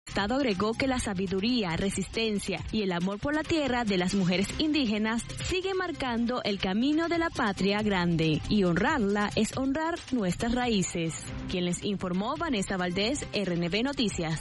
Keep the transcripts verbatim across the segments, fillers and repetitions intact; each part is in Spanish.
El Estado agregó que la sabiduría, resistencia y el amor por la tierra de las mujeres indígenas sigue marcando el camino de la patria grande y honrarla es honrar nuestras raíces. Quien les informó, Vanessa Valdés, R N V Noticias.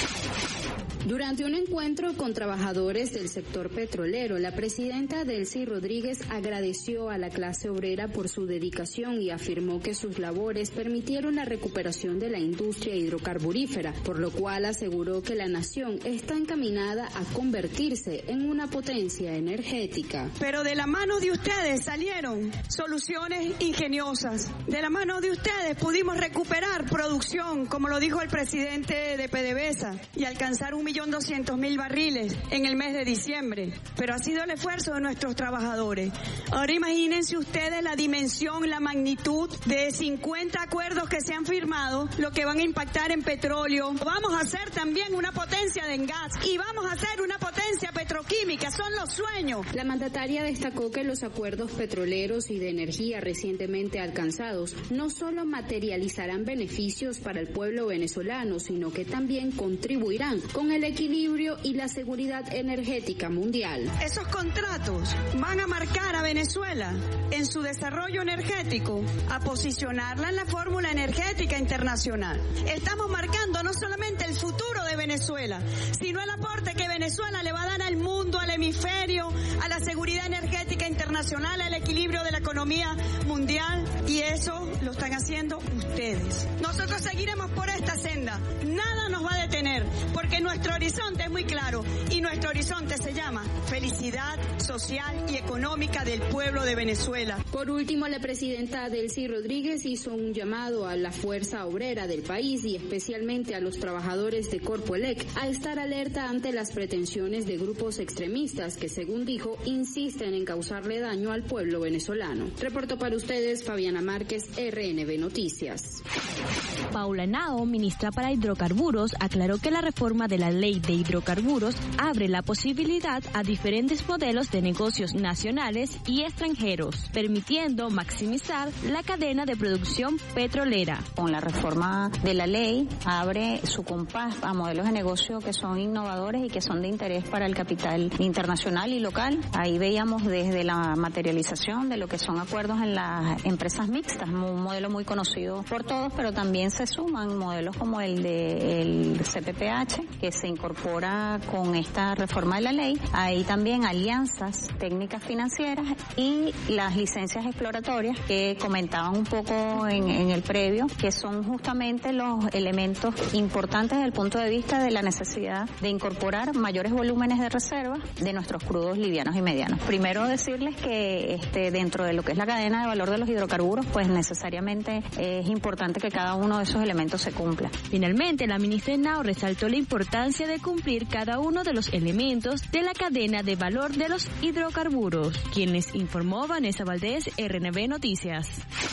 Durante un encuentro con trabajadores del sector petrolero, la presidenta Delcy Rodríguez agradeció a la clase obrera por su dedicación y afirmó que sus labores permitieron la recuperación de la industria hidrocarburífera, por lo cual aseguró que la nación está encaminada a convertirse en una potencia energética. Pero de la mano de ustedes salieron soluciones ingeniosas. De la mano de ustedes pudimos recuperar producción, como lo dijo el presidente de PDVSA, y alcanzar un millón doscientos mil barriles en el mes de diciembre, pero ha sido el esfuerzo de nuestros trabajadores. Ahora imagínense ustedes la dimensión, la magnitud de cincuenta acuerdos que se han firmado, lo que van a impactar en petróleo. Vamos a ser también una potencia de gas y vamos a ser una potencia petroquímica, son los sueños. La mandataria destacó que los acuerdos petroleros y de energía recientemente alcanzados no solo materializarán beneficios para el pueblo venezolano, sino que también contribuirán con el equilibrio y la seguridad energética mundial. Esos contratos van a marcar a Venezuela en su desarrollo energético, a posicionarla en la fórmula energética internacional. Estamos marcando no solamente el futuro de Venezuela, sino el aporte que Venezuela le va a dar al mundo, al hemisferio, a la seguridad energética internacional, al equilibrio de la economía mundial, y eso lo están haciendo ustedes. Nosotros seguiremos por esta senda, nada nos va a detener, porque nuestro horizonte es muy claro y nuestro horizonte se llama felicidad social y económica del pueblo de Venezuela. Por último, la presidenta Delcy Rodríguez hizo un llamado a la fuerza obrera del país y especialmente a los trabajadores de Corpoelec a estar alerta ante las pretensiones de grupos extremistas que, según dijo, insisten en causarle daño al pueblo venezolano. Reportó para ustedes Fabiana Márquez, R N V Noticias. Paula Henao, ministra para Hidrocarburos, aclaró que la reforma de la Ley de Hidrocarburos abre la posibilidad a diferentes modelos de negocios nacionales y extranjeros, permitiendo maximizar la cadena de producción petrolera. Con la reforma de la ley abre su compás a modelos de negocio que son innovadores y que son de interés para el capital internacional y local. Ahí veíamos desde la materialización de lo que son acuerdos en las empresas mixtas, un modelo muy conocido por todos, pero también se suman modelos como el de el C P P H, que se incorpora con esta reforma de la ley. Hay también alianzas técnicas financieras y las licencias exploratorias que comentaban un poco en, en el previo, que son justamente los elementos importantes desde el punto de vista de la necesidad de incorporar mayores volúmenes de reserva de nuestros crudos livianos y medianos. Primero decirles que este dentro de lo que es la cadena de valor de los hidrocarburos, pues necesariamente es importante que cada uno de esos elementos se cumpla. Finalmente, la ministra Henao resaltó la importancia de cumplir cada uno de los elementos de la cadena de valor de los hidrocarburos. Quien les informó, Vanessa Valdés, R N V Noticias.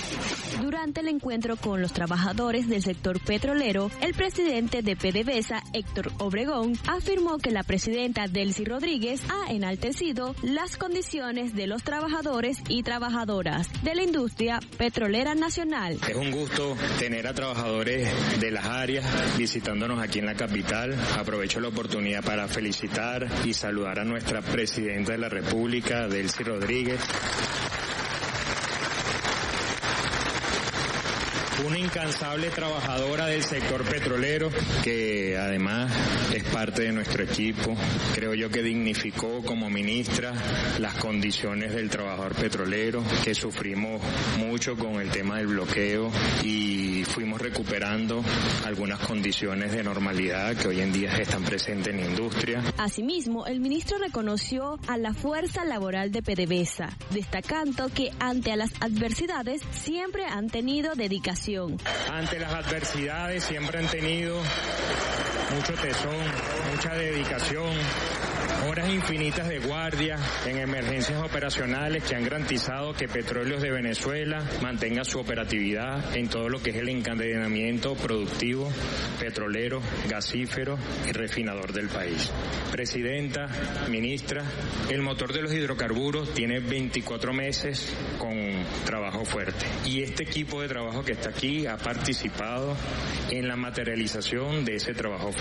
Durante el encuentro con los trabajadores del sector petrolero, el presidente de PDVSA, Héctor Obregón, afirmó que la presidenta Delcy Rodríguez ha enaltecido las condiciones de los trabajadores y trabajadoras de la industria petrolera nacional. Es un gusto tener a trabajadores de las áreas visitándonos aquí en la capital. Aprovecho la oportunidad para felicitar y saludar a nuestra presidenta de la República, Delcy Rodríguez. Una incansable trabajadora del sector petrolero que además es parte de nuestro equipo. Creo yo que dignificó como ministra las condiciones del trabajador petrolero, que sufrimos mucho con el tema del bloqueo y fuimos recuperando algunas condiciones de normalidad que hoy en día están presentes en la industria. Asimismo, el ministro reconoció a la fuerza laboral de PDVSA, destacando que ante a las adversidades siempre han tenido dedicación. Ante las adversidades siempre han tenido mucho tesón, mucha dedicación, horas infinitas de guardia en emergencias operacionales que han garantizado que Petróleos de Venezuela mantenga su operatividad en todo lo que es el encadenamiento productivo, petrolero, gasífero y refinador del país. Presidenta, ministra, el motor de los hidrocarburos tiene veinticuatro meses con trabajo fuerte y este equipo de trabajo que está aquí ha participado en la materialización de ese trabajo fuerte.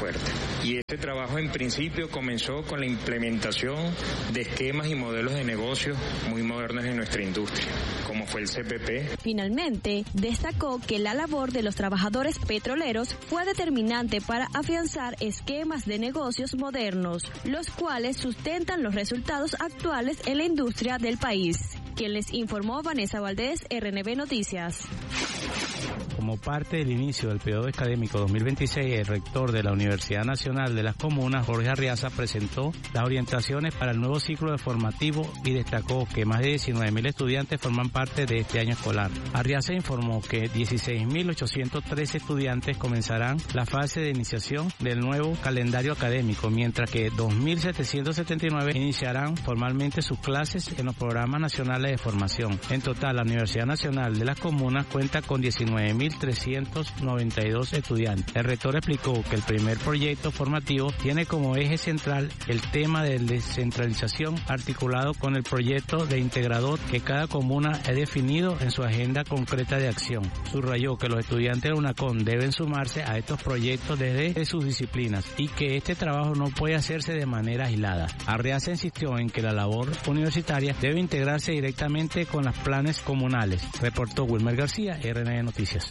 fuerte. Y este trabajo en principio comenzó con la implementación de esquemas y modelos de negocios muy modernos en nuestra industria, como fue el C P P. Finalmente, destacó que la labor de los trabajadores petroleros fue determinante para afianzar esquemas de negocios modernos, los cuales sustentan los resultados actuales en la industria del país. Quien les informó, Vanessa Valdés, R N B Noticias. Como parte del inicio del periodo académico dos mil veintiséis, el rector de la Universidad Nacional de las Comunas, Jorge Arriaza, presentó las orientaciones para el nuevo ciclo formativo y destacó que más de diecinueve mil estudiantes forman parte de este año escolar. Arriaza informó que dieciséis mil ochocientos trece estudiantes comenzarán la fase de iniciación del nuevo calendario académico, mientras que dos mil setecientos setenta y nueve iniciarán formalmente sus clases en los programas nacionales de formación. En total, la Universidad Nacional de las Comunas cuenta con diecinueve mil trescientos noventa y dos estudiantes. El rector explicó que el primer proyecto formativo tiene como eje central el tema de descentralización articulado con el proyecto de integrador que cada comuna ha definido en su agenda concreta de acción. Subrayó que los estudiantes de UNACON deben sumarse a estos proyectos desde sus disciplinas y que este trabajo no puede hacerse de manera aislada. Arriaza insistió en que la labor universitaria debe integrarse directamente con los planes comunales. Reportó Wilmer García, R N B Noticias.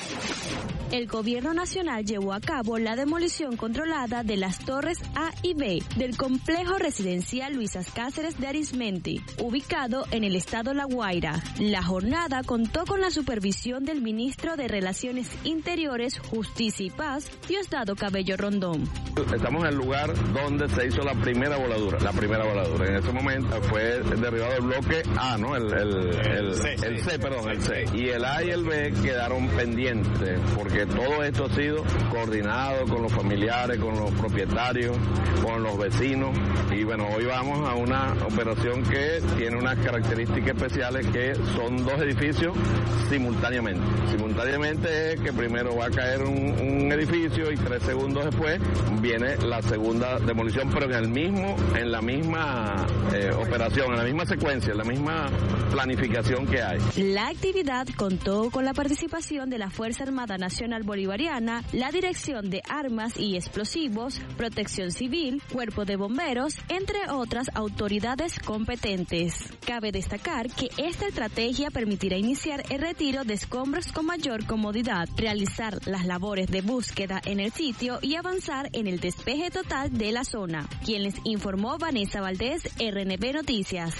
El Gobierno Nacional llevó a cabo la demolición controlada de las torres A y B del complejo residencial Luisas Cáceres de Arizmendi, ubicado en el estado La Guaira. La jornada contó con la supervisión del ministro de Relaciones Interiores, Justicia y Paz, Diosdado Cabello Rondón. Estamos en el lugar donde se hizo la primera voladura, la primera voladura. En ese momento fue derribado el bloque A, ¿no? El, el, el, el, C, el C, perdón, el C. Y el A y el B quedaron pendientes, porque todo esto ha sido coordinado con los familiares, con los propietarios, con los vecinos. Y bueno, hoy vamos a una operación que tiene unas características especiales, que son dos edificios simultáneamente. Simultáneamente es que primero va a caer un, un edificio y tres segundos después viene la segunda demolición, pero en el mismo, en la misma eh, operación, en la misma secuencia, en la misma planificación que hay. La actividad contó con la participación de la Fuerza Armada Nacional Bolivariana, la Dirección de Armas y Explosivos, Protección Civil, Cuerpo de Bomberos, entre otras autoridades competentes. Cabe destacar que esta estrategia permitirá iniciar el retiro de escombros con mayor comodidad, realizar las labores de búsqueda en el sitio y avanzar en el despeje total de la zona. Quien les informó, Vanessa Valdés, R N B Noticias.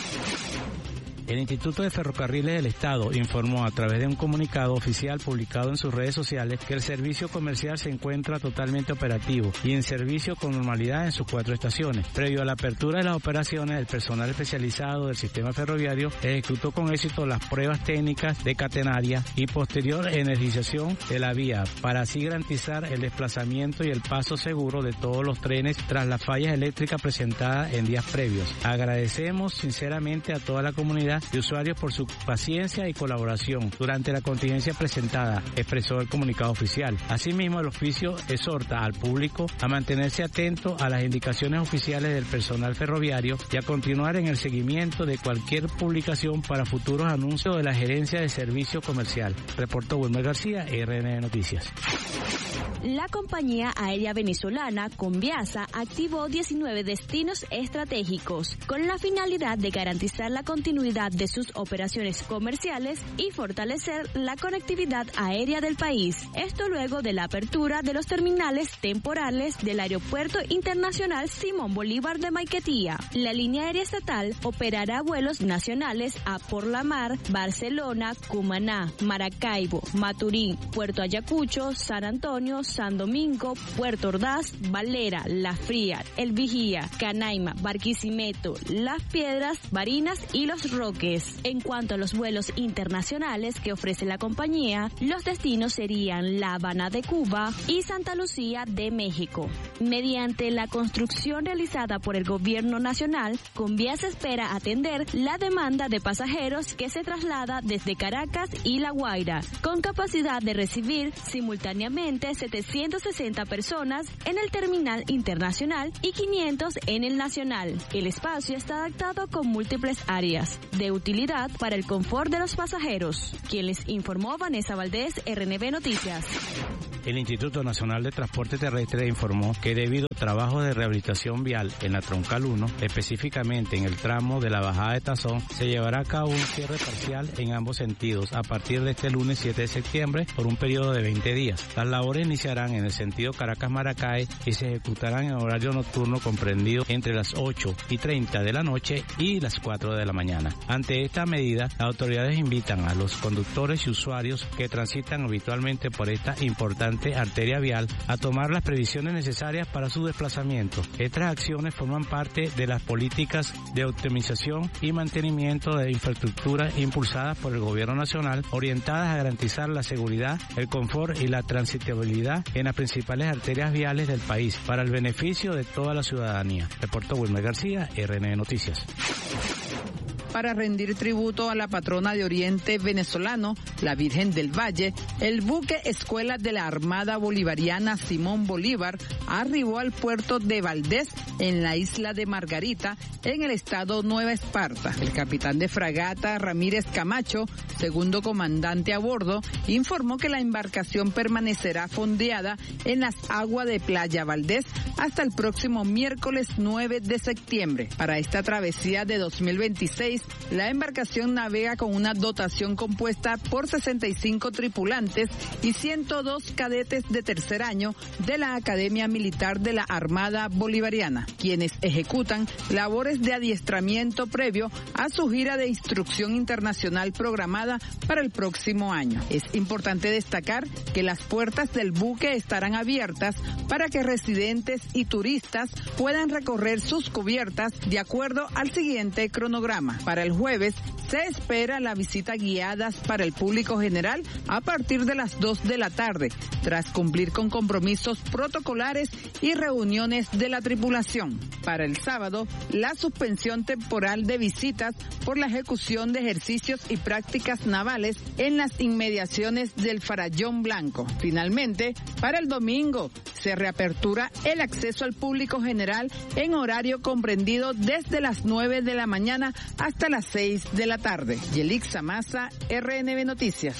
El Instituto de Ferrocarriles del Estado informó a través de un comunicado oficial publicado en sus redes sociales que el servicio comercial se encuentra totalmente operativo y en servicio con normalidad en sus cuatro estaciones. Previo a la apertura de las operaciones, el personal especializado del sistema ferroviario ejecutó con éxito las pruebas técnicas de catenaria y posterior energización de la vía para así garantizar el desplazamiento y el paso seguro de todos los trenes tras las fallas eléctricas presentadas en días previos. Agradecemos sinceramente a toda la comunidad de usuarios por su paciencia y colaboración durante la contingencia presentada, expresó el comunicado oficial. Asimismo, el oficio exhorta al público a mantenerse atento a las indicaciones oficiales del personal ferroviario y a continuar en el seguimiento de cualquier publicación para futuros anuncios de la Gerencia de Servicio Comercial. Reportó Wilmer García, R N B Noticias. La compañía aérea venezolana Conviasa activó diecinueve destinos estratégicos con la finalidad de garantizar la continuidad de sus operaciones comerciales y fortalecer la conectividad aérea del país. Esto luego de la apertura de los terminales temporales del Aeropuerto Internacional Simón Bolívar de Maiquetía. La línea aérea estatal operará vuelos nacionales a Por la Mar, Barcelona, Cumaná, Maracaibo, Maturín, Puerto Ayacucho, San Antonio, San Domingo, Puerto Ordaz, Valera, La Fría, El Vigía, Canaima, Barquisimeto, Las Piedras, Barinas y Los Roques. En cuanto a los vuelos internacionales que ofrece la compañía, los destinos serían La Habana de Cuba y Santa Lucía de México. Mediante la construcción realizada por el gobierno nacional, Conviasa espera atender la demanda de pasajeros que se traslada desde Caracas y La Guaira, con capacidad de recibir simultáneamente setecientas sesenta personas en el terminal internacional y quinientos en el nacional. El espacio está adaptado con múltiples áreas de utilidad para el confort de los pasajeros. Quien les informó, Vanessa Valdés, R N B Noticias. El Instituto Nacional de Transporte Terrestre informó que debido a trabajos de rehabilitación vial en la Troncal uno, específicamente en el tramo de la bajada de Tazón, se llevará a cabo un cierre parcial en ambos sentidos a partir de este lunes siete de septiembre por un periodo de veinte días. Las labores iniciarán en el sentido Caracas-Maracay y se ejecutarán en horario nocturno comprendido entre las ocho y treinta de la noche y las cuatro de la mañana. Ante esta medida, las autoridades invitan a los conductores y usuarios que transitan habitualmente por esta importante arteria vial a tomar las previsiones necesarias para su desplazamiento. Estas acciones forman parte de las políticas de optimización y mantenimiento de infraestructura impulsadas por el Gobierno Nacional, orientadas a garantizar la seguridad, el confort y la transitabilidad en las principales arterias viales del país para el beneficio de toda la ciudadanía. Reportó Wilmer García, R N B Noticias. Para rendir tributo a la patrona de Oriente venezolano, la Virgen del Valle, el buque Escuela de la Armada Bolivariana Simón Bolívar arribó al puerto de Valdés, en la isla de Margarita, en el estado Nueva Esparta. El capitán de fragata Ramírez Camacho, segundo comandante a bordo, informó que la embarcación permanecerá fondeada en las aguas de Playa Valdés hasta el próximo miércoles nueve de septiembre. Para esta travesía de dos mil veintiséis, la embarcación navega con una dotación compuesta por sesenta y cinco tripulantes y ciento dos cadetes de tercer año de la Academia Militar de la Armada Bolivariana, quienes ejecutan labores de adiestramiento previo a su gira de instrucción internacional programada para el próximo año. Es importante destacar que las puertas del buque estarán abiertas para que residentes y turistas puedan recorrer sus cubiertas de acuerdo al siguiente cronograma. Para el jueves se espera la visita guiadas para el público general a partir de las dos de la tarde, tras cumplir con compromisos protocolares y reuniones de la tripulación. Para el sábado, la suspensión temporal de visitas por la ejecución de ejercicios y prácticas navales en las inmediaciones del Farallón Blanco. Finalmente, para el domingo, se reapertura el acceso al público general en horario comprendido desde las nueve de la mañana hasta las seis de la tarde. Yelixa Maza, R N B Noticias.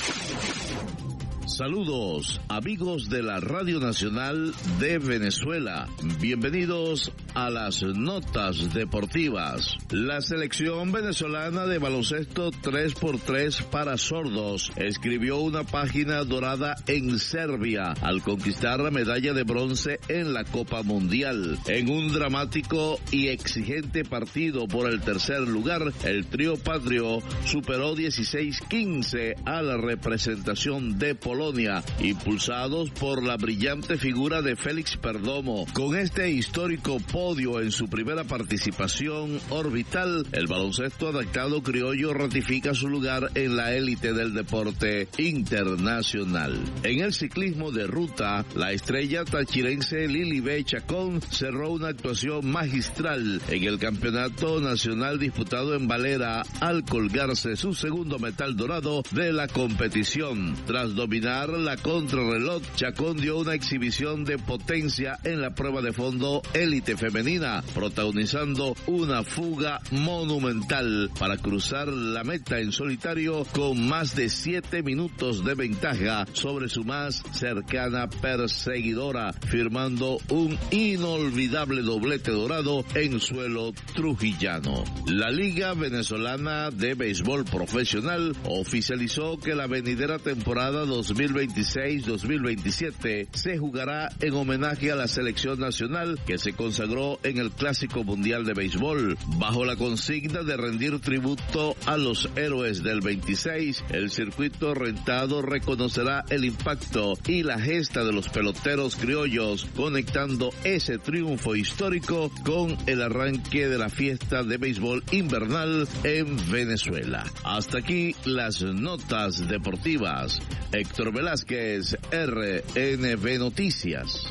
Saludos, amigos de la Radio Nacional de Venezuela. Bienvenidos a las notas deportivas. La selección venezolana de baloncesto tres por tres para sordos escribió una página dorada en Serbia al conquistar la medalla de bronce en la Copa Mundial. En un dramático y exigente partido por el tercer lugar, el trío patrio superó dieciséis quince a la representación de Polonia, impulsados por la brillante figura de Félix Perdomo. Con este histórico podio en su primera participación orbital, el baloncesto adaptado criollo ratifica su lugar en la élite del deporte internacional. En el ciclismo de ruta, la estrella tachirense Lilibet Chacón cerró una actuación magistral en el campeonato nacional disputado en Valera al colgarse su segundo metal dorado de la competición. Tras dominar la contrarreloj, Chacón dio una exhibición de potencia en la prueba de fondo élite femenina, protagonizando una fuga monumental para cruzar la meta en solitario con más de siete minutos de ventaja sobre su más cercana perseguidora, firmando un inolvidable doblete dorado en suelo trujillano. La Liga Venezolana de Béisbol Profesional oficializó que la venidera temporada dos mil veintiséis dos mil veintisiete se jugará en homenaje a la selección nacional que se consagró en el Clásico Mundial de Béisbol. Bajo la consigna de rendir tributo a los héroes del veintiséis, el circuito rentado reconocerá el impacto y la gesta de los peloteros criollos, conectando ese triunfo histórico con el arranque de la fiesta de béisbol invernal en Venezuela. Hasta aquí las notas deportivas. Héctor Velázquez, R N B Noticias.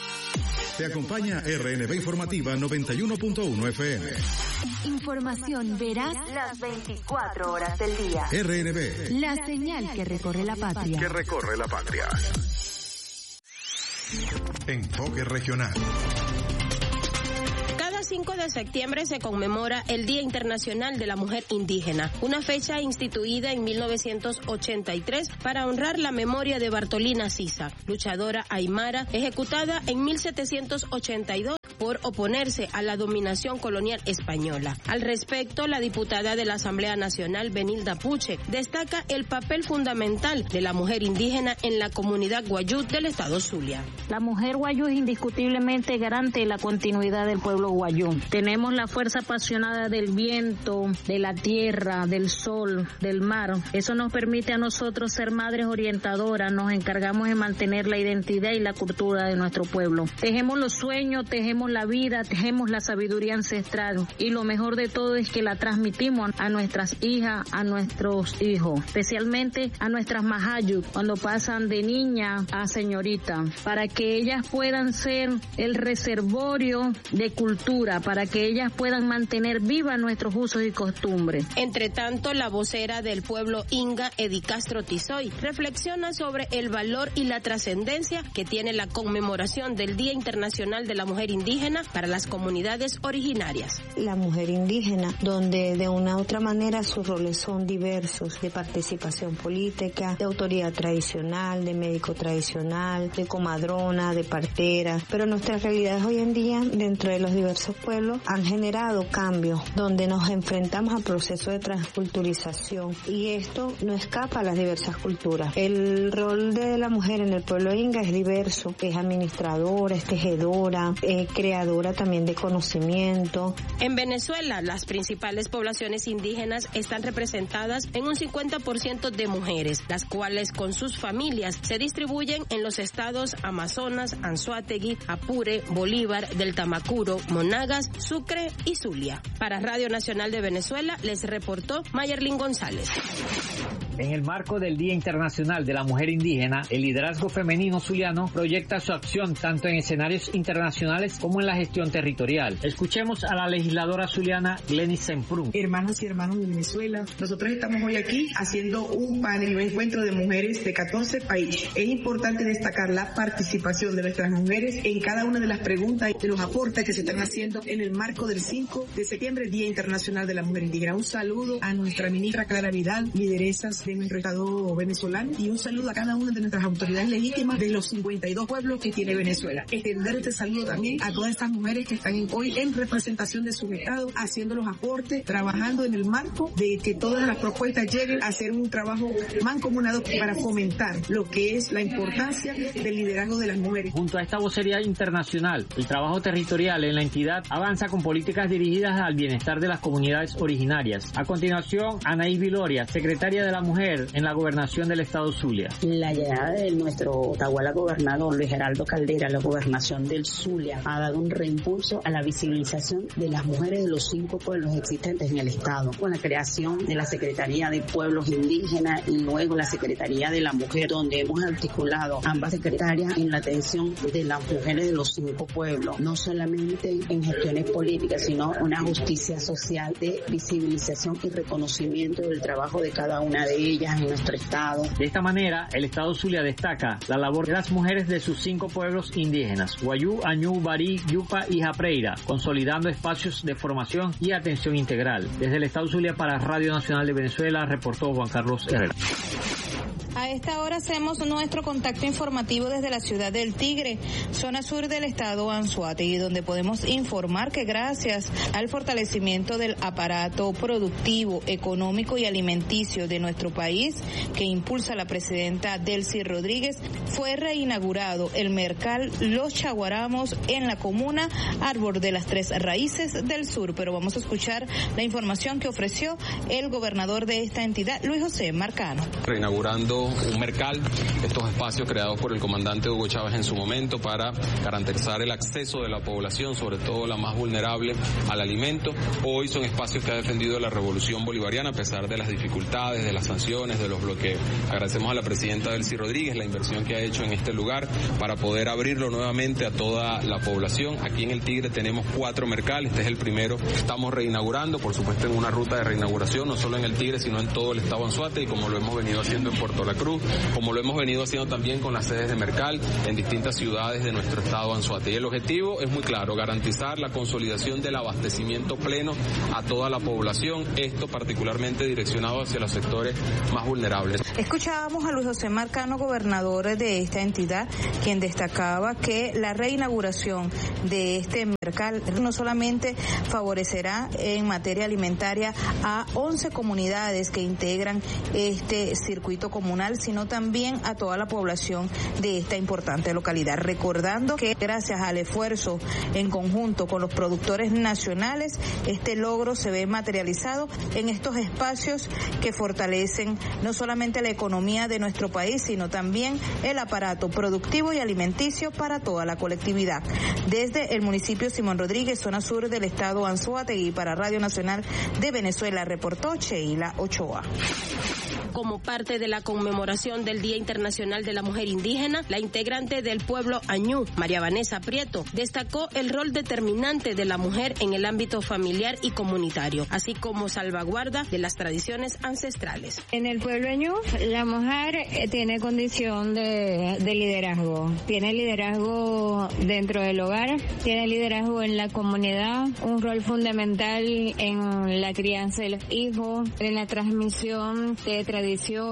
Te acompaña R N B Informativa noventa y uno punto uno F M. Información veraz las veinticuatro horas del día. R N B. La señal que recorre la patria. Que recorre la patria. Enfoque regional. cinco de septiembre se conmemora el Día Internacional de la Mujer Indígena, una fecha instituida en mil novecientos ochenta y tres para honrar la memoria de Bartolina Sisa, luchadora aymara ejecutada en mil setecientos ochenta y dos por oponerse a la dominación colonial española. Al respecto, la diputada de la Asamblea Nacional, Benilda Puche, destaca el papel fundamental de la mujer indígena en la comunidad guayú del estado Zulia. La mujer guayú es indiscutiblemente garante de la continuidad del pueblo guayú. Tenemos la fuerza apasionada del viento, de la tierra, del sol, del mar. Eso nos permite a nosotros ser madres orientadoras, nos encargamos de mantener la identidad y la cultura de nuestro pueblo. Tejemos los sueños, tejemos la vida, tejemos la sabiduría ancestral y lo mejor de todo es que la transmitimos a nuestras hijas, a nuestros hijos, especialmente a nuestras majayus cuando pasan de niña a señorita, para que ellas puedan ser el reservorio de cultura, para que ellas puedan mantener vivas nuestros usos y costumbres. Entre tanto, la vocera del pueblo Inga, Edi Castro Tizoy, reflexiona sobre el valor y la trascendencia que tiene la conmemoración del Día Internacional de la Mujer Indígena para las comunidades originarias. La mujer indígena, donde de una u otra manera sus roles son diversos, de participación política, de autoridad tradicional, de médico tradicional, de comadrona, de partera, pero nuestras realidades hoy en día dentro de los diversos pueblos han generado cambios, donde nos enfrentamos a procesos de transculturización y esto no escapa a las diversas culturas. El rol de la mujer en el pueblo inga es diverso, es administradora, es tejedora, eh, creadora también de conocimiento. En Venezuela, las principales poblaciones indígenas están representadas en un cincuenta por ciento de mujeres, las cuales con sus familias se distribuyen en los estados Amazonas, Anzoátegui, Apure, Bolívar, del Tamacuro, Monagas, Sucre y Zulia. Para Radio Nacional de Venezuela les reportó Mayerlin González. En el marco del Día Internacional de la Mujer Indígena, el liderazgo femenino zuliano proyecta su acción tanto en escenarios internacionales como en la gestión territorial. Escuchemos a la legisladora zuliana Glenis Semprún. Hermanos y hermanos de Venezuela, nosotros estamos hoy aquí haciendo un panel, un encuentro de mujeres de catorce países. Es importante destacar la participación de nuestras mujeres en cada una de las preguntas y de los aportes que se están haciendo en el marco del cinco de septiembre, Día Internacional de la Mujer Indígena. Un saludo a nuestra ministra Clara Vidal, lideresas de nuestro estado venezolano, y un saludo a cada una de nuestras autoridades legítimas de los cincuenta y dos pueblos que tiene Venezuela. Extender este saludo también a todas estas mujeres que están hoy en representación de su estado, haciendo los aportes, trabajando en el marco de que todas las propuestas lleguen a hacer un trabajo mancomunado para fomentar lo que es la importancia del liderazgo de las mujeres. Junto a esta vocería internacional, el trabajo territorial en la entidad avanza con políticas dirigidas al bienestar de las comunidades originarias. A continuación, Anaí Viloria, secretaria de la Mujer en la gobernación del estado Zulia. La llegada de nuestro Tahuala gobernador Luis Geraldo Caldera a la gobernación del Zulia ha dado un reimpulso a la visibilización de las mujeres de los cinco pueblos existentes en el estado, con la creación de la Secretaría de Pueblos Indígenas y luego la Secretaría de la Mujer, donde hemos articulado ambas secretarias en la atención de las mujeres de los cinco pueblos, no solamente en gestiones políticas, sino una justicia social de visibilización y reconocimiento del trabajo de cada una de ellas en nuestro estado. De esta manera, el estado Zulia destaca la labor de las mujeres de sus cinco pueblos indígenas, Guayú, Añú, Barí, Yupa y Japreira, consolidando espacios de formación y atención integral. Desde el estado Zulia para Radio Nacional de Venezuela, reportó Juan Carlos Herrera. A esta hora hacemos nuestro contacto informativo desde la ciudad del Tigre, zona sur del estado Anzoátegui, donde podemos informar que gracias al fortalecimiento del aparato productivo, económico y alimenticio de nuestro país, que impulsa la presidenta Delcy Rodríguez, fue reinaugurado el Mercal Los Chaguaramos en la comuna Árbol de las Tres Raíces del Sur. Pero vamos a escuchar la información que ofreció el gobernador de esta entidad, Luis José Marcano. Reinaugurando un mercal, estos espacios creados por el comandante Hugo Chávez en su momento para garantizar el acceso de la población, sobre todo la más vulnerable, al alimento. Hoy son espacios que ha defendido la revolución bolivariana a pesar de las dificultades, de las sanciones, de los bloqueos. Agradecemos a la presidenta Delcy Rodríguez la inversión que ha hecho en este lugar para poder abrirlo nuevamente a toda la población. Aquí en el Tigre tenemos cuatro mercales, este es el primero que estamos reinaugurando, por supuesto en una ruta de reinauguración, no solo en el Tigre, sino en todo el estado Anzoátegui, como lo hemos venido haciendo en Puerto La Santa Cruz, como lo hemos venido haciendo también con las sedes de Mercal en distintas ciudades de nuestro estado Anzoátegui. El objetivo es muy claro, garantizar la consolidación del abastecimiento pleno a toda la población, esto particularmente direccionado hacia los sectores más vulnerables. Escuchábamos a Luis José Marcano, gobernador de esta entidad, quien destacaba que la reinauguración de este Mercal no solamente favorecerá en materia alimentaria a once comunidades que integran este circuito comunal, sino también a toda la población de esta importante localidad. Recordando que gracias al esfuerzo en conjunto con los productores nacionales, este logro se ve materializado en estos espacios que fortalecen no solamente la economía de nuestro país, sino también el aparato productivo y alimenticio para toda la colectividad. Desde el municipio Simón Rodríguez, zona sur del estado Anzoátegui, para Radio Nacional de Venezuela, reportó Sheila Ochoa. Como parte de la conmemoración del Día Internacional de la Mujer Indígena, la integrante del pueblo Añú, María Vanessa Prieto, destacó el rol determinante de la mujer en el ámbito familiar y comunitario, así como salvaguarda de las tradiciones ancestrales. En el pueblo Añú, la mujer tiene condición de, de liderazgo, tiene liderazgo dentro del hogar, tiene liderazgo en la comunidad, un rol fundamental en la crianza de los hijos, en la transmisión de tradiciones,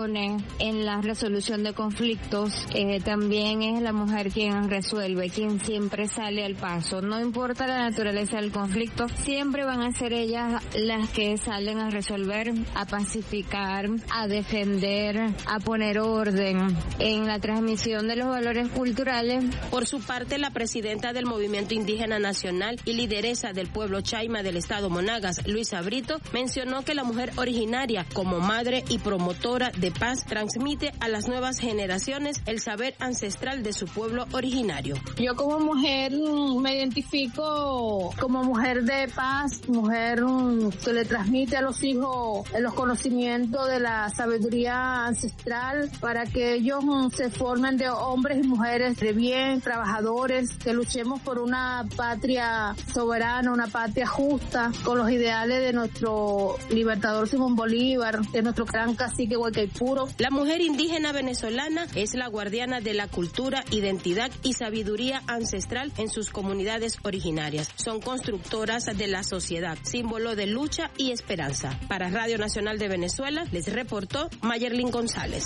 en la resolución de conflictos. Eh, también es la mujer quien resuelve, quien siempre sale al paso. No importa la naturaleza del conflicto, siempre van a ser ellas las que salen a resolver, a pacificar, a defender, a poner orden en la transmisión de los valores culturales. Por su parte, la presidenta del Movimiento Indígena Nacional y lideresa del pueblo Chaima del estado Monagas, Luisa Brito, mencionó que la mujer originaria, como madre y promotora de paz, transmite a las nuevas generaciones el saber ancestral de su pueblo originario. Yo como mujer me identifico como mujer de paz, mujer que le transmite a los hijos los conocimientos de la sabiduría ancestral para que ellos se formen de hombres y mujeres de bien, trabajadores, que luchemos por una patria soberana, una patria justa, con los ideales de nuestro libertador Simón Bolívar, de nuestro gran cacique Huaycaipuro. La mujer indígena venezolana es la guardiana de la cultura, identidad y sabiduría ancestral en sus comunidades originarias. Son constructoras de la sociedad, símbolo de lucha y esperanza. Para Radio Nacional de Venezuela, les reportó Mayerlin González.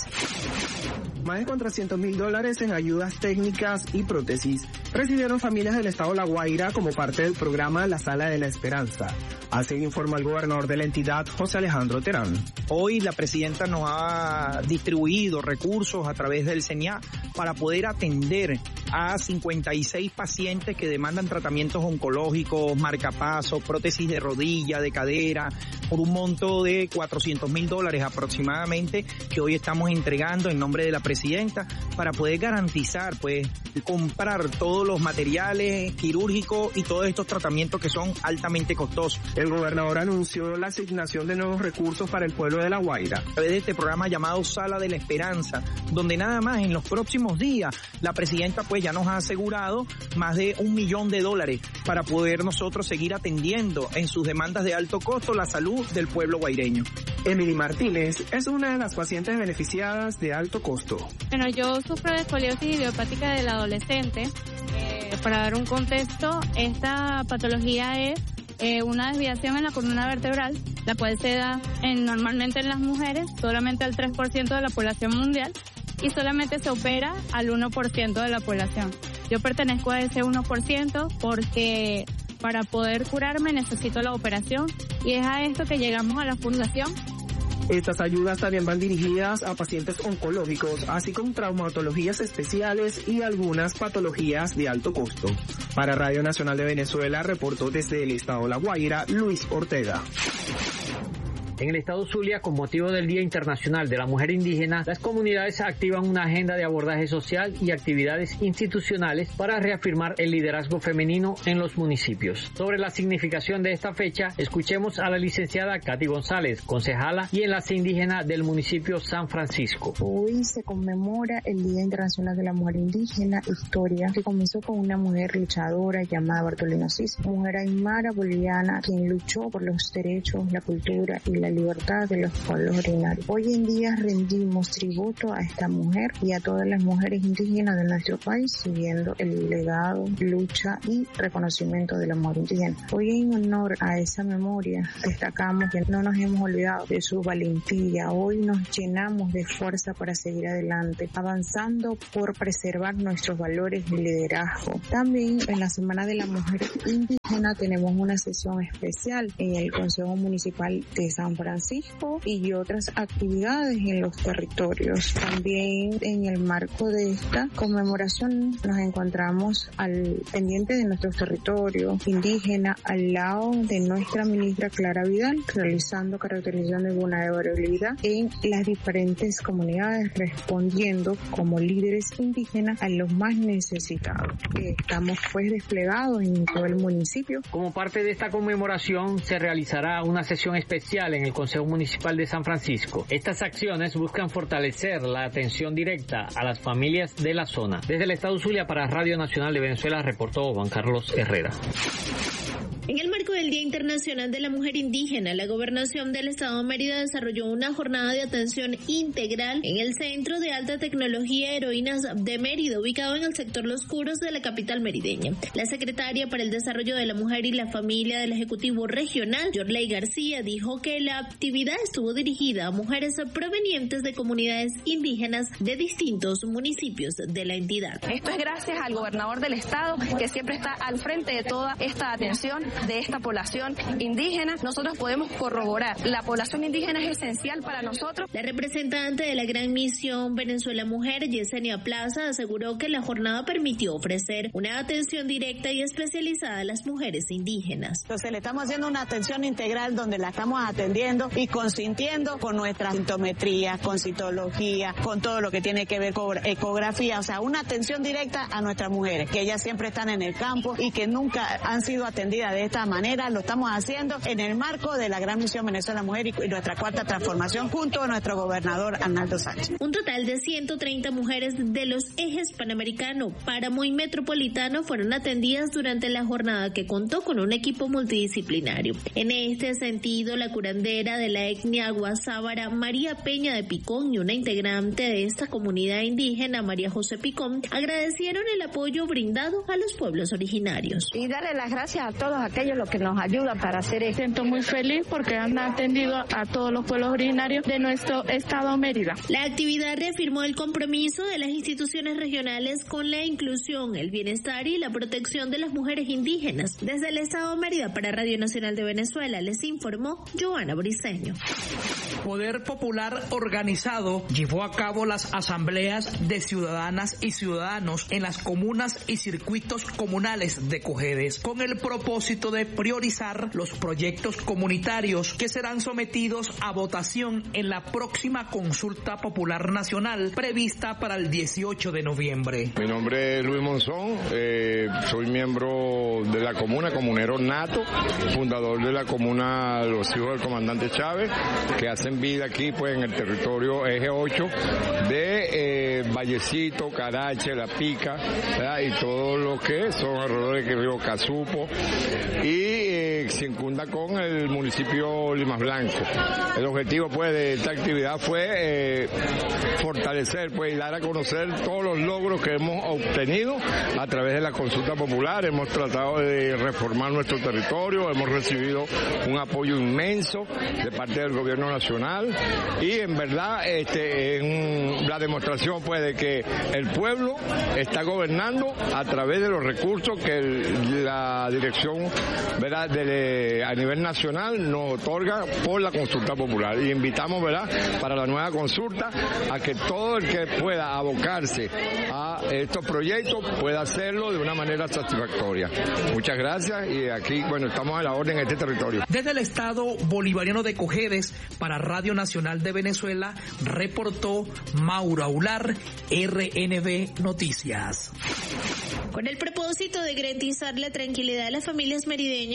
Más de cuatrocientos mil dólares en ayudas técnicas y prótesis recibieron familias del estado La Guaira como parte del programa La Sala de la Esperanza. Así informa el gobernador de la entidad, José Alejandro Terán. Hoy la presidenta nos ha distribuido recursos a través del C E N I A para poder atender a cincuenta y seis pacientes que demandan tratamientos oncológicos, marcapasos, prótesis de rodilla, de cadera, por un monto de cuatrocientos mil dólares aproximadamente, que hoy estamos entregando en nombre de la presidenta para poder garantizar, pues, comprar todos los materiales quirúrgicos y todos estos tratamientos que son altamente costosos. El gobernador anunció la asignación de nuevos recursos para el pueblo de La Guaira a través de este programa llamado Sala de la Esperanza, donde nada más en los próximos días la presidenta pues ya nos ha asegurado más de un millón de dólares para poder nosotros seguir atendiendo en sus demandas de alto costo la salud del pueblo guaireño. Emily Martínez es una de las pacientes beneficiadas de alto costo. Bueno, yo sufro de escoliosis idiopática del adolescente. Eh, para dar un contexto, esta patología es eh, una desviación en la columna vertebral, la cual se da en, normalmente en las mujeres, solamente al tres por ciento de la población mundial, y solamente se opera al uno por ciento de la población. Yo pertenezco a ese uno por ciento porque para poder curarme necesito la operación, y es a esto que llegamos a la fundación. Estas ayudas también van dirigidas a pacientes oncológicos, así como traumatologías especiales y algunas patologías de alto costo. Para Radio Nacional de Venezuela, reportó desde el estado La Guaira, Luis Ortega. En el estado Zulia, con motivo del Día Internacional de la Mujer Indígena, las comunidades activan una agenda de abordaje social y actividades institucionales para reafirmar el liderazgo femenino en los municipios. Sobre la significación de esta fecha, escuchemos a la licenciada Katy González, concejala y enlace indígena del municipio San Francisco. Hoy se conmemora el Día Internacional de la Mujer Indígena, historia que comenzó con una mujer luchadora llamada Bartolina Sisa, mujer aymara boliviana, quien luchó por los derechos, la cultura y la la libertad de los pueblos originarios. Hoy en día rendimos tributo a esta mujer y a todas las mujeres indígenas de nuestro país, siguiendo el legado, lucha y reconocimiento de la mujer indígena. Hoy, en honor a esa memoria, destacamos que no nos hemos olvidado de su valentía. Hoy nos llenamos de fuerza para seguir adelante, avanzando por preservar nuestros valores de liderazgo. También en la Semana de la Mujer Indígena tenemos una sesión especial en el Consejo Municipal de San Francisco y otras actividades en los territorios. También en el marco de esta conmemoración nos encontramos al pendiente de nuestros territorios indígenas, al lado de nuestra ministra Clara Vidal, realizando caracterización de vulnerabilidad en las diferentes comunidades, respondiendo como líderes indígenas a los más necesitados. Estamos pues desplegados en todo el municipio. Como parte de esta conmemoración se realizará una sesión especial en el Consejo Municipal de San Francisco. Estas acciones buscan fortalecer la atención directa a las familias de la zona. Desde el estado Zulia para Radio Nacional de Venezuela reportó Juan Carlos Herrera. En el marco del Día Internacional de la Mujer Indígena, la Gobernación del Estado Mérida desarrolló una jornada de atención integral en el Centro de Alta Tecnología Heroínas de Mérida, ubicado en el sector Los Curos de la capital merideña. La secretaria para el Desarrollo de la Mujer y la Familia del Ejecutivo Regional, Yorley García, dijo que la actividad estuvo dirigida a mujeres provenientes de comunidades indígenas de distintos municipios de la entidad. Esto es gracias al gobernador del estado, que siempre está al frente de toda esta atención de esta población indígena. Nosotros podemos corroborar, la población indígena es esencial para nosotros. La representante de la Gran Misión Venezuela Mujer, Yesenia Plaza, aseguró que la jornada permitió ofrecer una atención directa y especializada a las mujeres indígenas. Entonces le estamos haciendo una atención integral donde la estamos atendiendo y consintiendo con nuestra sintometría, con citología, con todo lo que tiene que ver con ecografía, o sea, una atención directa a nuestras mujeres, que ellas siempre están en el campo y que nunca han sido atendidas de esta manera. Lo estamos haciendo en el marco de la Gran Misión Venezuela Mujer y nuestra cuarta transformación junto a nuestro gobernador Arnaldo Sánchez. Un total de ciento treinta mujeres de los ejes Panamericano, Páramo y Metropolitano fueron atendidas durante la jornada, que contó con un equipo multidisciplinario. En este sentido, la curandera de la etnia Guasábara, María Peña de Picón, y una integrante de esta comunidad indígena, María José Picón, agradecieron el apoyo brindado a los pueblos originarios. Y darle las gracias a todos aquellos los que nos ayudan para hacer esto. Siento muy feliz porque han atendido a todos los pueblos originarios de nuestro estado Mérida. La actividad reafirmó el compromiso de las instituciones regionales con la inclusión, el bienestar y la protección de las mujeres indígenas. Desde el estado Mérida para Radio Nacional de Venezuela les informó Joana Briceño. Poder Popular Organizado llevó a cabo las asambleas de ciudadanas y ciudadanos en las comunas y circuitos comunales de Cojedes, con el propósito de priorizar los proyectos comunitarios que serán sometidos a votación en la próxima consulta popular nacional prevista para el dieciocho de noviembre. Mi nombre es Luis Monzón, eh, soy miembro de la comuna, comunero nato, fundador de la comuna Los Hijos del Comandante Chávez, que hacen vida aquí pues en el territorio eje ocho de eh, Vallecito, Carache, La Pica, ¿verdad? Y todo lo que son alrededor del río Casupo, y eh, circunda con el municipio Limas Blanco. El objetivo pues de esta actividad fue eh, fortalecer pues y dar a conocer todos los logros que hemos obtenido a través de la consulta popular. Hemos tratado de reformar nuestro territorio, hemos recibido un apoyo inmenso de parte del gobierno nacional y en verdad este en la demostración pues de que el pueblo está gobernando a través de los recursos que el, la dirección, ¿verdad?, de, a nivel nacional nos otorga por la consulta popular. Y invitamos, ¿verdad?, para la nueva consulta a que todo el que pueda abocarse a estos proyectos pueda hacerlo de una manera satisfactoria. Muchas gracias y aquí, bueno, estamos a la orden en este territorio. Desde el estado bolivariano de Cojedes, para Radio Nacional de Venezuela, reportó Mauro Aular, R N V Noticias. Con el propósito de garantizar la tranquilidad de las familias merideñas y de quienes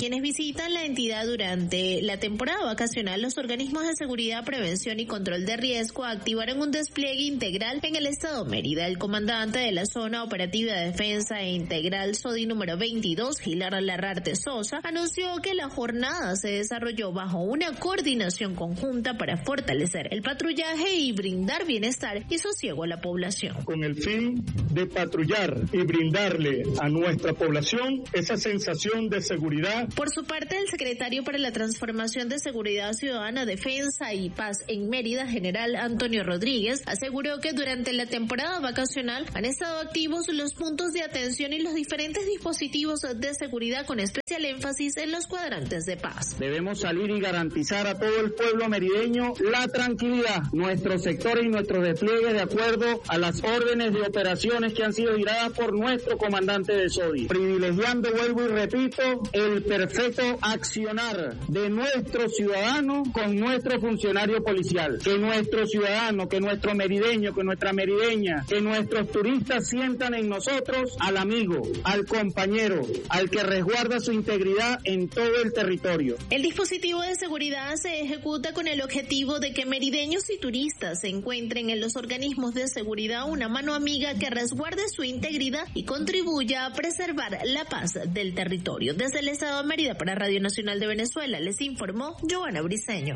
quienes visitan la entidad durante la temporada vacacional. Los organismos de seguridad, prevención y control de riesgo activaron un despliegue integral en el estado Mérida. El comandante de la Zona Operativa de Defensa e Integral SODI número veintidós, Gilar Larrarte Sosa, anunció que la jornada se desarrolló bajo una coordinación conjunta para fortalecer el patrullaje y brindar bienestar y sosiego a la población. Con el fin de patrullar y brindarle a nuestra población esa sensación de seguridad. Por su parte, el secretario para la Transformación de Seguridad Ciudadana, Defensa y Paz en Mérida, general Antonio Rodríguez, aseguró que durante la temporada vacacional han estado activos los puntos de atención y los diferentes dispositivos de seguridad, con especial énfasis en los cuadrantes de paz. Debemos salir y garantizar a todo el pueblo merideño la tranquilidad, nuestro sector y nuestro despliegue de acuerdo a las órdenes de operaciones que han sido giradas por nuestro comandante de SODI, privilegiando, vuelvo y repito, el perfecto accionar de nuestro ciudadano con nuestro funcionario policial. Que nuestro ciudadano, que nuestro merideño, que nuestra merideña, que nuestros turistas sientan en nosotros al amigo, al compañero, al que resguarda su integridad en todo el territorio. El dispositivo de seguridad se ejecuta con el objetivo de que merideños y turistas se encuentren en los organismos de seguridad una mano amiga que resguarde su integridad y contribuya a preservar la paz del territorio. Desde el estado de Mérida para Radio Nacional de Venezuela les informó Joana Briceño.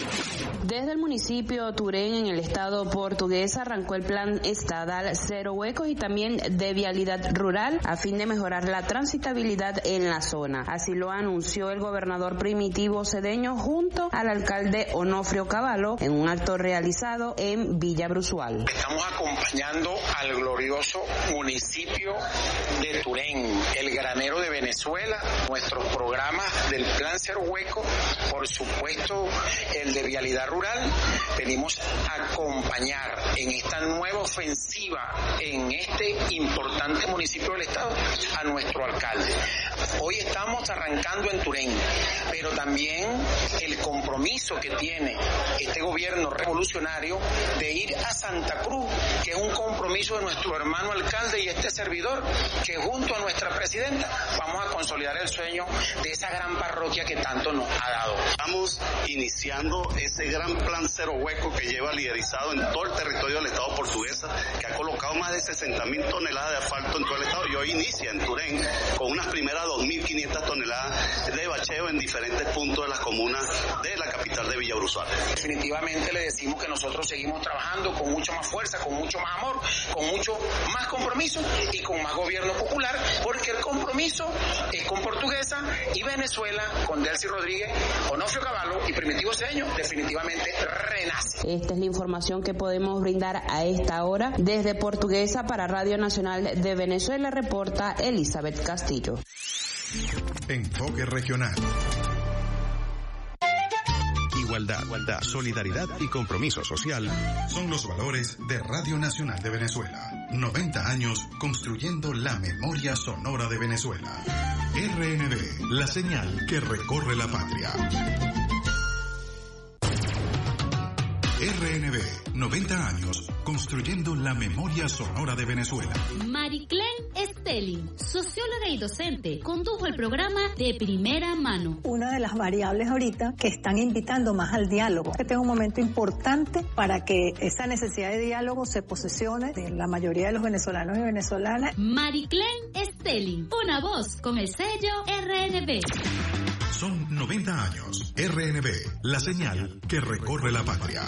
Desde el municipio Turén, en el estado portugués, arrancó el plan estadal Cero Huecos y también de vialidad rural a fin de mejorar la transitabilidad en la zona. Así lo anunció el gobernador Primitivo Cedeño junto al alcalde Onofrio Cavallo en un acto realizado en Villa Brusual. Estamos acompañando al glorioso municipio de Turén, el granero de Venezuela, nuestros programas del plan Cero Hueco, por supuesto el de vialidad rural. Venimos a acompañar en esta nueva ofensiva en este importante municipio del estado a nuestro alcalde. Hoy estamos arrancando en Turén, pero también el compromiso que tiene este gobierno revolucionario de ir a Santa Cruz, que es un compromiso de nuestro hermano alcalde y este servidor, que junto a nuestra presidenta vamos a consolidar el sueño de esa gran parroquia que tanto nos ha dado. Estamos iniciando ese gran plan Cero Hueco que lleva liderizado en todo el territorio del estado portuguesa, que ha colocado más de sesenta mil toneladas de asfalto en todo el estado y hoy inicia en Turén con unas primeras dos mil quinientas toneladas de bacheo en diferentes puntos de las comunas de la capital de Villa Brusual. Definitivamente le decimos que nosotros seguimos trabajando con mucho más fuerza, con mucho más amor, con mucho más compromiso y con más gobierno popular, porque el compromiso es con Portuguesa y Venezuela, con Delcy Rodríguez, Onofrio Cavallo y Primitivo Cedeño, definitivamente renace. Esta es la información que podemos brindar a esta hora. Desde Portuguesa para Radio Nacional de Venezuela reporta Elizabeth Castillo. Enfoque regional. Igualdad, igualdad, solidaridad y compromiso social son los valores de Radio Nacional de Venezuela. noventa años construyendo la memoria sonora de Venezuela. R N B, la señal que recorre la patria. R N B, noventa años construyendo la memoria sonora de Venezuela. Mariclen Stelling, socióloga y docente, condujo el programa De Primera Mano. Una de las variables ahorita que están invitando más al diálogo. Este es un momento importante para que esa necesidad de diálogo se posesione de la mayoría de los venezolanos y venezolanas. Mariclen Stelling, una voz con el sello R N B. Son noventa años. R N B, la señal que recorre la patria.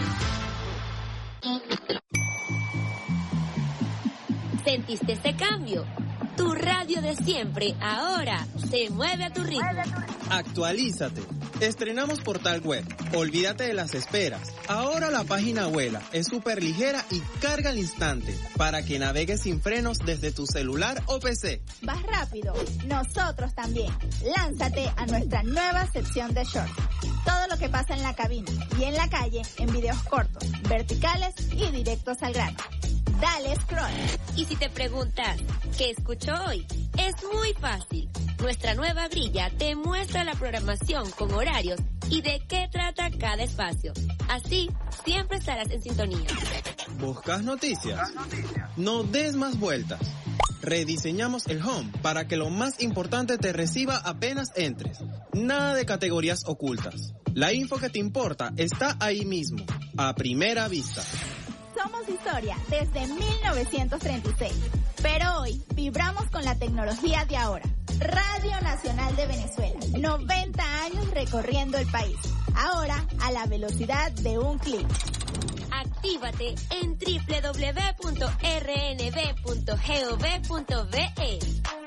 ¿Sentiste ese cambio? Tu radio de siempre ahora se mueve a tu ritmo. Actualízate. Estrenamos portal web. Olvídate de las esperas. Ahora la página vuela, es súper ligera y carga al instante para que navegues sin frenos desde tu celular o P C. ¿Vas rápido? Nosotros también. Lánzate a nuestra nueva sección de shorts. Todo lo que pasa en la cabina y en la calle en videos cortos, verticales y directos al grano. Dale scroll. Y si te preguntas, ¿qué escucho hoy? Es muy fácil. Nuestra nueva grilla te muestra la programación con horarios y de qué trata cada espacio. Así, siempre estarás en sintonía. ¿Buscas noticias? No des más vueltas. Rediseñamos el home para que lo más importante te reciba apenas entres. Nada de categorías ocultas. La info que te importa está ahí mismo, a primera vista. Somos historia desde mil novecientos treinta y seis, pero hoy vibramos con la tecnología de ahora. Radio Nacional de Venezuela, noventa años recorriendo el país. Ahora a la velocidad de un clic. Actívate en doble u doble u doble u punto erre ene ve punto gov punto be.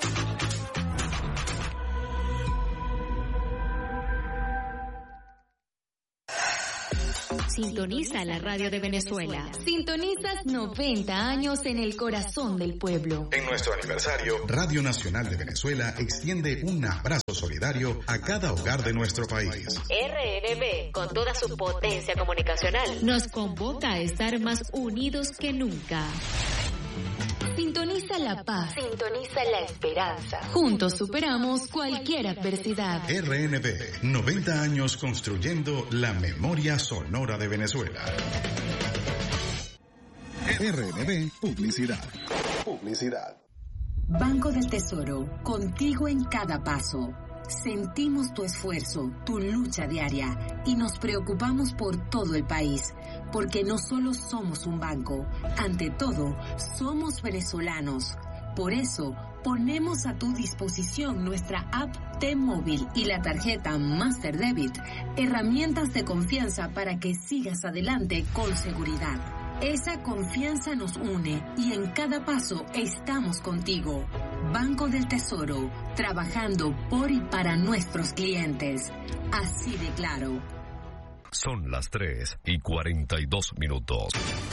Sintoniza la radio de Venezuela. Sintonizas noventa años en el corazón del pueblo. En nuestro aniversario, Radio Nacional de Venezuela extiende un abrazo solidario a cada hogar de nuestro país. erre ene ve, con toda su potencia comunicacional, nos convoca a estar más unidos que nunca. Sintoniza la paz. Sintoniza la esperanza. Juntos superamos cualquier adversidad. erre ene ve, noventa años construyendo la memoria sonora de Venezuela. erre ene ve Publicidad. Publicidad. Banco del Tesoro, contigo en cada paso. Sentimos tu esfuerzo, tu lucha diaria y nos preocupamos por todo el país, porque no solo somos un banco, ante todo, somos venezolanos. Por eso, ponemos a tu disposición nuestra app T-Móvil y la tarjeta Master Debit, herramientas de confianza para que sigas adelante con seguridad. Esa confianza nos une y en cada paso estamos contigo. Banco del Tesoro, trabajando por y para nuestros clientes. Así de claro. Son las tres y cuarenta y dos minutos.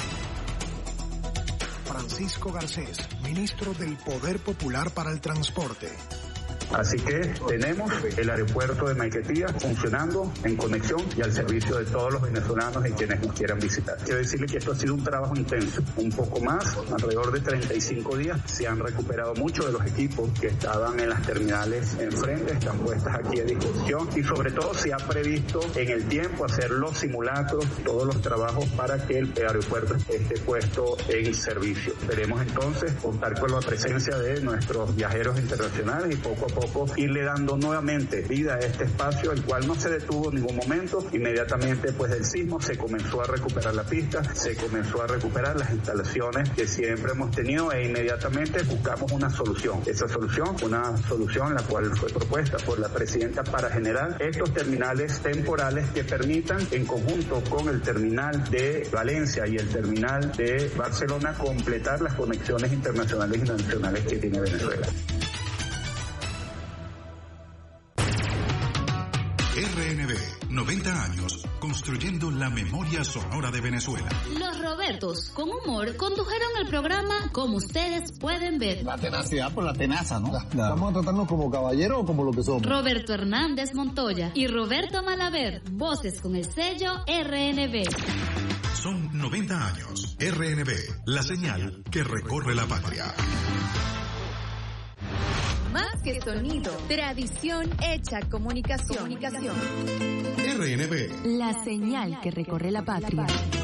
Francisco Garcés, ministro del Poder Popular para el Transporte. Así que tenemos el aeropuerto de Maiquetía funcionando en conexión y al servicio de todos los venezolanos y quienes nos quieran visitar. Quiero decirle que esto ha sido un trabajo intenso, un poco más, alrededor de treinta y cinco días. Se han recuperado muchos de los equipos que estaban en las terminales enfrente, están puestas aquí a disposición y sobre todo se ha previsto en el tiempo hacer los simulacros, todos los trabajos para que el aeropuerto esté puesto en servicio. Esperemos entonces contar con la presencia de nuestros viajeros internacionales y poco a poco poco irle dando nuevamente vida a este espacio, el cual no se detuvo en ningún momento. Inmediatamente después del sismo se comenzó a recuperar la pista, se comenzó a recuperar las instalaciones que siempre hemos tenido e inmediatamente buscamos una solución. Esa solución, una solución la cual fue propuesta por la presidenta para generar estos terminales temporales que permitan, en conjunto con el terminal de Valencia y el terminal de Barcelona, completar las conexiones internacionales y nacionales que tiene Venezuela. erre ene ve, noventa años, construyendo la memoria sonora de Venezuela. Los Robertos, con humor, condujeron el programa Como Ustedes Pueden Ver. La tenacidad por la tenaza, ¿no? La, la. ¿Vamos a tratarnos como caballeros o como lo que somos? Roberto Hernández Montoya y Roberto Malaver, voces con el sello erre ene ve. Son noventa años. erre ene ve, la señal que recorre la patria. Más que sonido, tradición hecha comunicación. comunicación. erre ene ve, la señal que recorre la patria.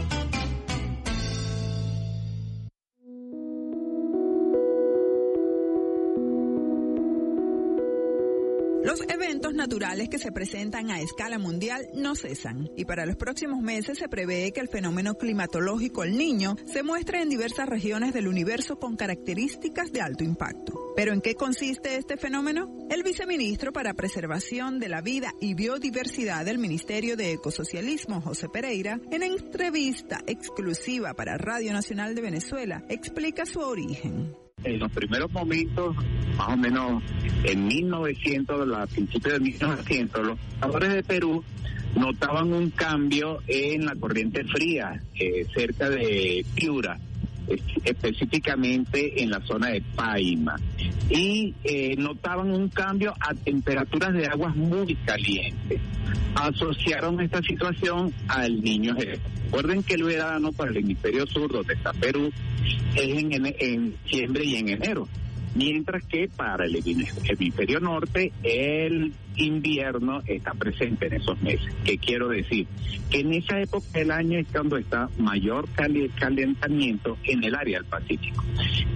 Los eventos naturales que se presentan a escala mundial no cesan y para los próximos meses se prevé que el fenómeno climatológico El Niño se muestre en diversas regiones del universo con características de alto impacto. ¿Pero en qué consiste este fenómeno? El viceministro para Preservación de la Vida y Biodiversidad del Ministerio de Ecosocialismo, José Pereira, en entrevista exclusiva para Radio Nacional de Venezuela, explica su origen. En los primeros momentos, más o menos en mil novecientos, a principios de mil novecientos, los pobladores de Perú notaban un cambio en la corriente fría eh, cerca de Piura, específicamente en la zona de Paima, y eh, notaban un cambio a temperaturas de aguas muy calientes. Asociaron esta situación al Niño Jesús. Recuerden que el verano para el hemisferio sur, donde está Perú, es en, en, en diciembre y en enero. Mientras que para el hemisferio norte el invierno está presente en esos meses. ¿Qué quiero decir? Que en esa época del año es cuando está mayor calentamiento en el área del Pacífico.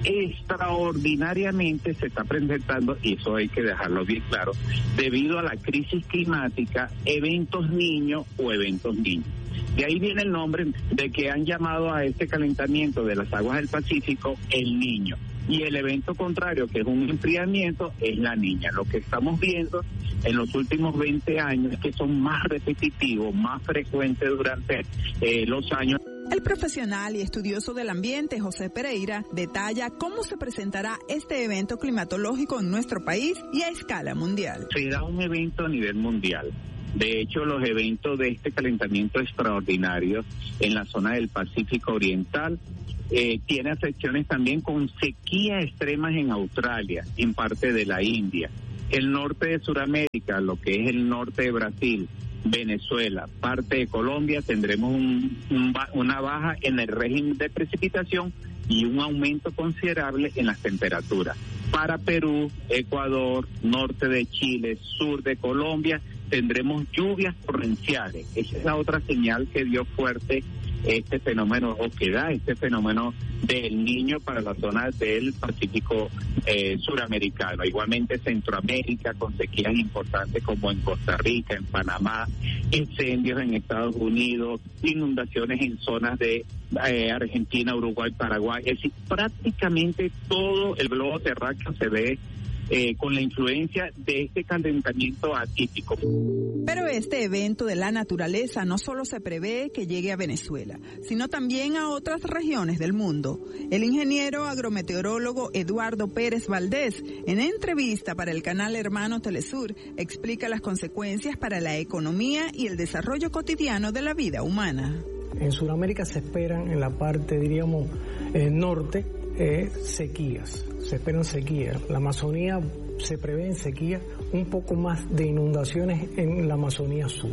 Extraordinariamente se está presentando, y eso hay que dejarlo bien claro, debido a la crisis climática, eventos niños o eventos niños. De ahí viene el nombre de que han llamado a este calentamiento de las aguas del Pacífico el Niño. Y el evento contrario, que es un enfriamiento, es la niña. Lo que estamos viendo en los últimos veinte años es que son más repetitivos, más frecuentes durante eh, los años. El profesional y estudioso del ambiente, José Pereira, detalla cómo se presentará este evento climatológico en nuestro país y a escala mundial. Será un evento a nivel mundial. De hecho, los eventos de este calentamiento extraordinario en la zona del Pacífico Oriental eh, tiene afecciones también con sequías extremas en Australia, en parte de la India. El norte de Sudamérica, lo que es el norte de Brasil, Venezuela, parte de Colombia, tendremos un, un, una baja en el régimen de precipitación y un aumento considerable en las temperaturas. Para Perú, Ecuador, norte de Chile, sur de Colombia, tendremos lluvias torrenciales. Esa es la otra señal que dio fuerte este fenómeno, o que da este fenómeno del Niño para la zona del Pacífico eh, suramericano. Igualmente Centroamérica, con sequías importantes como en Costa Rica, en Panamá, incendios en Estados Unidos, inundaciones en zonas de eh, Argentina, Uruguay, Paraguay. Es decir, prácticamente todo el globo terráqueo se ve Eh, con la influencia de este calentamiento atípico. Pero este evento de la naturaleza no solo se prevé que llegue a Venezuela, sino también a otras regiones del mundo. El ingeniero agrometeorólogo Eduardo Pérez Valdés, en entrevista para el canal Hermano Telesur, explica las consecuencias para la economía y el desarrollo cotidiano de la vida humana. En Sudamérica se esperan, en la parte, diríamos, eh, norte, eh, sequías. Se esperan sequías. La Amazonía se prevé en sequía, un poco más de inundaciones en la Amazonía sur.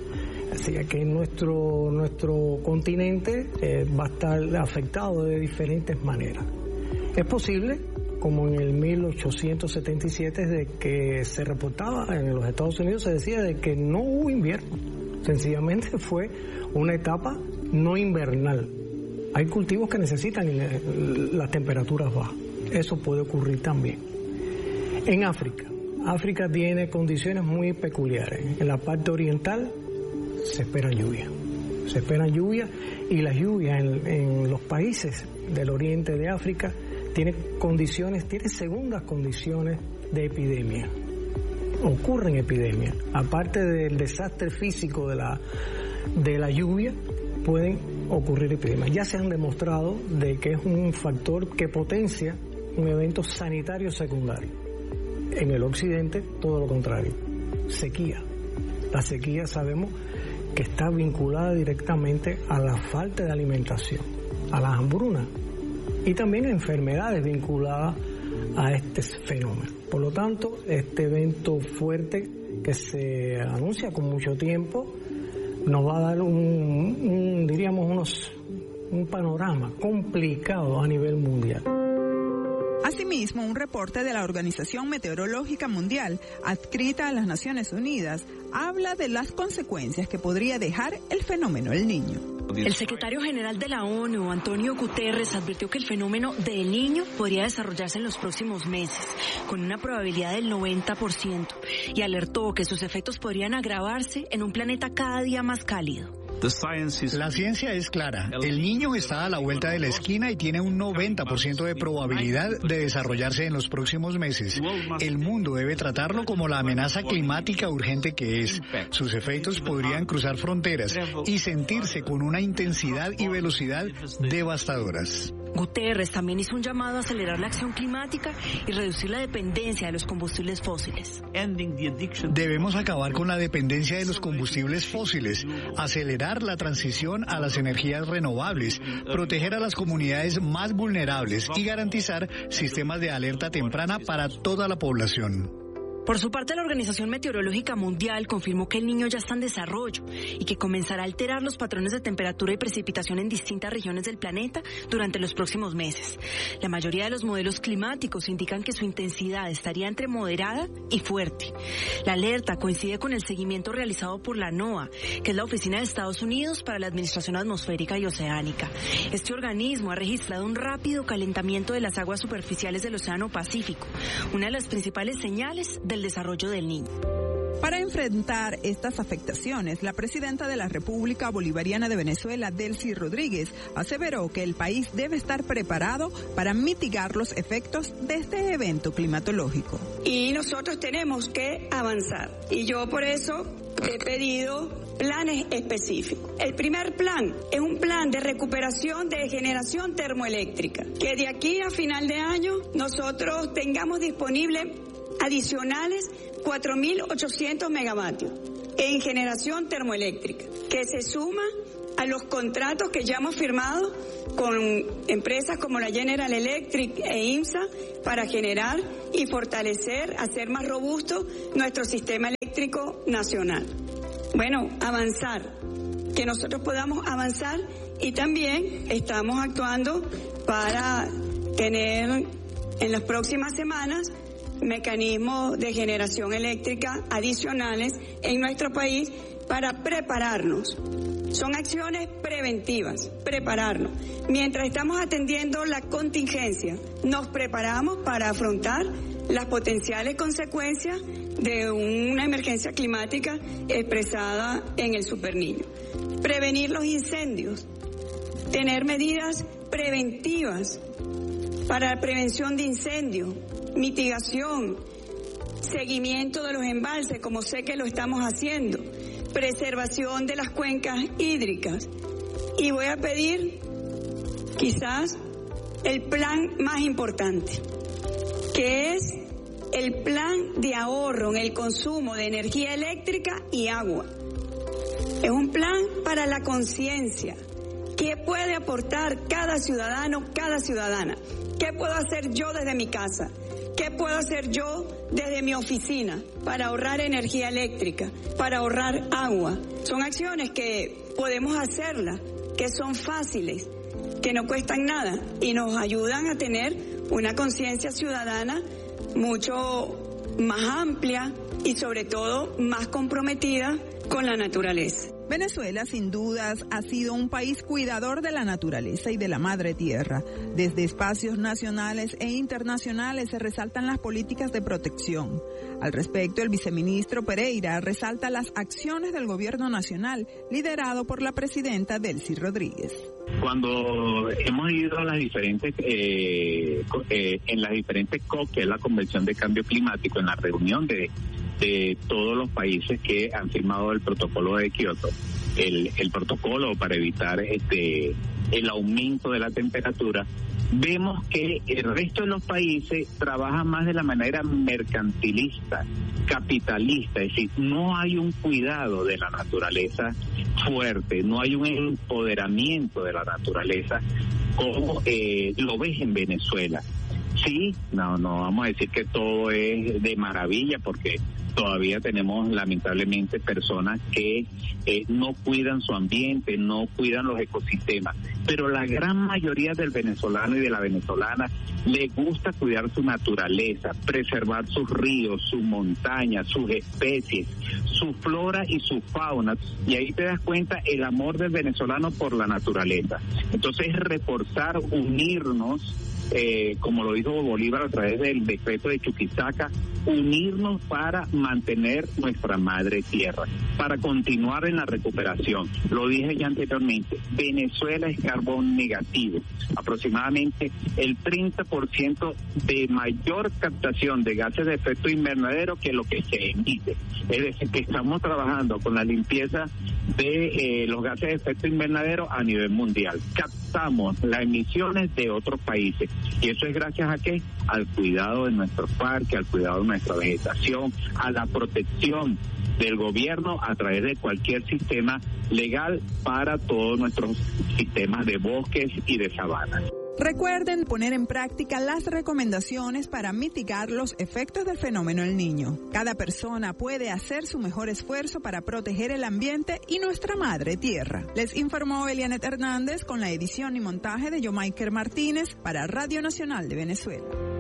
Así que nuestro nuestro continente eh, va a estar afectado de diferentes maneras. Es posible, como en el mil ochocientos setenta y siete, de que se reportaba en los Estados Unidos, se decía de que no hubo invierno. Sencillamente fue una etapa no invernal. Hay cultivos que necesitan las temperaturas bajas. Eso puede ocurrir también. En África, África tiene condiciones muy peculiares. En la parte oriental se espera lluvia. Se espera lluvia y las lluvias en, en los países del oriente de África tiene condiciones, tiene segundas condiciones de epidemia. Ocurren epidemias. Aparte del desastre físico de la, de la lluvia, pueden ocurrir epidemias. Ya se han demostrado de que es un factor que potencia un evento sanitario secundario. En el occidente, todo lo contrario. Sequía. La sequía sabemos que está vinculada directamente a la falta de alimentación, a las hambrunas y también a enfermedades vinculadas a este fenómeno. Por lo tanto, este evento fuerte que se anuncia con mucho tiempo nos va a dar un, un diríamos, unos, un panorama complicado a nivel mundial. Asimismo, un reporte de la Organización Meteorológica Mundial, adscrita a las Naciones Unidas, habla de las consecuencias que podría dejar el fenómeno El Niño. El secretario general de la ONU, Antonio Guterres, advirtió que el fenómeno de El Niño podría desarrollarse en los próximos meses, con una probabilidad del noventa por ciento, y alertó que sus efectos podrían agravarse en un planeta cada día más cálido. La ciencia es clara. El Niño está a la vuelta de la esquina y tiene un noventa por ciento de probabilidad de desarrollarse en los próximos meses. El mundo debe tratarlo como la amenaza climática urgente que es. Sus efectos podrían cruzar fronteras y sentirse con una intensidad y velocidad devastadoras. Guterres también hizo un llamado a acelerar la acción climática y reducir la dependencia de los combustibles fósiles. Debemos acabar con la dependencia de los combustibles fósiles, acelerar la transición a las energías renovables, proteger a las comunidades más vulnerables y garantizar sistemas de alerta temprana para toda la población. Por su parte, la Organización Meteorológica Mundial confirmó que el Niño ya está en desarrollo y que comenzará a alterar los patrones de temperatura y precipitación en distintas regiones del planeta durante los próximos meses. La mayoría de los modelos climáticos indican que su intensidad estaría entre moderada y fuerte. La alerta coincide con el seguimiento realizado por la NOAA, que es la Oficina de Estados Unidos para la Administración Atmosférica y Oceánica. Este organismo ha registrado un rápido calentamiento de las aguas superficiales del Océano Pacífico, una de las principales señales de el desarrollo del Niño. Para enfrentar estas afectaciones, la presidenta de la República Bolivariana de Venezuela, Delcy Rodríguez, aseveró que el país debe estar preparado para mitigar los efectos de este evento climatológico. Y nosotros tenemos que avanzar. Y yo por eso he pedido planes específicos. El primer plan es un plan de recuperación de generación termoeléctrica, que de aquí a final de año nosotros tengamos disponible adicionales cuatro mil ochocientos megavatios en generación termoeléctrica, que se suma a los contratos que ya hemos firmado con empresas como la General Electric e IMSA para generar y fortalecer, hacer más robusto nuestro sistema eléctrico nacional. Bueno, avanzar, que nosotros podamos avanzar, y también estamos actuando para tener en las próximas semanas mecanismos de generación eléctrica adicionales en nuestro país para prepararnos. Son acciones preventivas, prepararnos. Mientras estamos atendiendo la contingencia, nos preparamos para afrontar las potenciales consecuencias de una emergencia climática expresada en el Superniño. Prevenir los incendios, tener medidas preventivas para la prevención de incendios, mitigación, seguimiento de los embalses, como sé que lo estamos haciendo, preservación de las cuencas hídricas. Y voy a pedir quizás el plan más importante, que es el plan de ahorro en el consumo de energía eléctrica y agua. Es un plan para la conciencia. ¿Qué puede aportar cada ciudadano, cada ciudadana? ¿Qué puedo hacer yo desde mi casa? ¿Qué puedo hacer yo desde mi oficina para ahorrar energía eléctrica, para ahorrar agua? Son acciones que podemos hacerlas, que son fáciles, que no cuestan nada y nos ayudan a tener una conciencia ciudadana mucho más amplia y sobre todo más comprometida con la naturaleza. Venezuela, sin dudas, ha sido un país cuidador de la naturaleza y de la madre tierra. Desde espacios nacionales e internacionales se resaltan las políticas de protección. Al respecto, el viceministro Pereira resalta las acciones del gobierno nacional, liderado por la presidenta Delcy Rodríguez. Cuando hemos ido a las diferentes, eh, eh, en las diferentes C O P, que es la Convención de Cambio Climático, en la reunión de de todos los países que han firmado el protocolo de Kioto, el, el protocolo para evitar este el aumento de la temperatura, vemos que el resto de los países trabajan más de la manera mercantilista, capitalista, es decir, no hay un cuidado de la naturaleza fuerte, no hay un empoderamiento de la naturaleza como eh, lo ves en Venezuela. Sí, no, no vamos a decir que todo es de maravilla, porque todavía tenemos lamentablemente personas que eh, no cuidan su ambiente, no cuidan los ecosistemas, pero la gran mayoría del venezolano y de la venezolana le gusta cuidar su naturaleza, preservar sus ríos, sus montañas, sus especies, su flora y su fauna, y ahí te das cuenta el amor del venezolano por la naturaleza. Entonces, reforzar, unirnos, Eh, como lo dijo Bolívar a través del decreto de Chuquisaca, unirnos para mantener nuestra madre tierra, para continuar en la recuperación. Lo dije ya anteriormente, Venezuela es carbón negativo, aproximadamente el treinta por ciento de mayor captación de gases de efecto invernadero que lo que se emite. Es decir, que estamos trabajando con la limpieza de eh, los gases de efecto invernadero a nivel mundial. Captamos las emisiones de otros países. ¿Y eso es gracias a qué? Al cuidado de nuestros parques, al cuidado de nuestra vegetación, a la protección del gobierno a través de cualquier sistema legal para todos nuestros sistemas de bosques y de sabanas. Recuerden poner en práctica las recomendaciones para mitigar los efectos del fenómeno El Niño. Cada persona puede hacer su mejor esfuerzo para proteger el ambiente y nuestra madre tierra. Les informó Elianet Hernández con la edición y montaje de Yomaiker Martínez para Radio Nacional de Venezuela.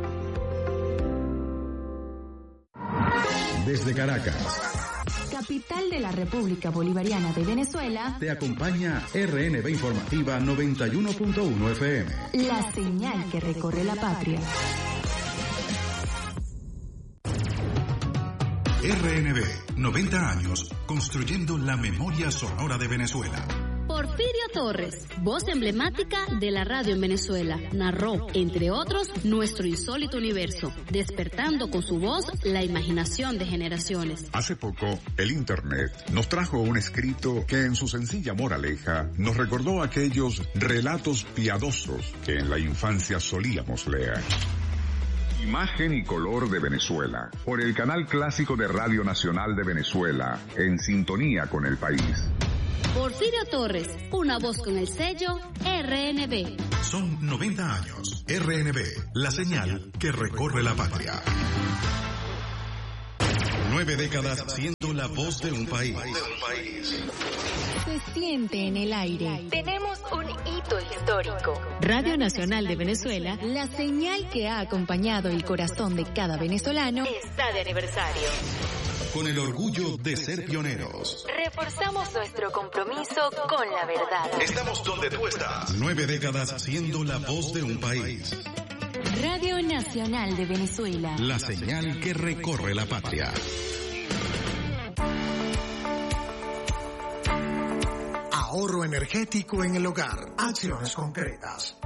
Desde Caracas, capital de la República Bolivariana de Venezuela, te acompaña R N B Informativa noventa y uno punto uno F M. La señal que recorre la patria. R N B, noventa años, construyendo la memoria sonora de Venezuela. Porfirio Torres, voz emblemática de la radio en Venezuela, narró, entre otros, nuestro insólito universo, despertando con su voz la imaginación de generaciones. Hace poco, el Internet nos trajo un escrito que en su sencilla moraleja nos recordó aquellos relatos piadosos que en la infancia solíamos leer. Imagen y color de Venezuela, por el canal clásico de Radio Nacional de Venezuela, en sintonía con el país. Porfirio Torres, una voz con el sello R N B. Son noventa años. R N B, la señal que recorre la patria. Nueve décadas siendo la voz de un país. Se siente en el aire. Tenemos un hito histórico. Radio Nacional de Venezuela, la señal que ha acompañado el corazón de cada venezolano, está de aniversario. Con el orgullo de ser pioneros. Reforzamos nuestro compromiso con la verdad. Estamos donde tú estás. Nueve décadas siendo la voz de un país. Radio Nacional de Venezuela. La señal que recorre la patria. Ahorro energético en el hogar. Acciones concretas.